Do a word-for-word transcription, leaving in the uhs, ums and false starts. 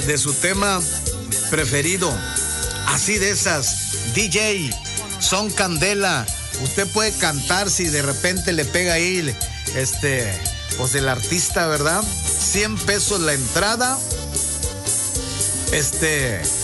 de su tema preferido. Así de esas, D J, son candela. Usted puede cantar si de repente le pega ahí, este, pues el artista, ¿verdad? cien pesos la entrada. Este...